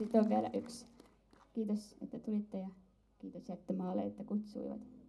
Sitten on vielä yksi. Kiitos, että tulitte ja kiitos jättömaalle, että kutsuivat.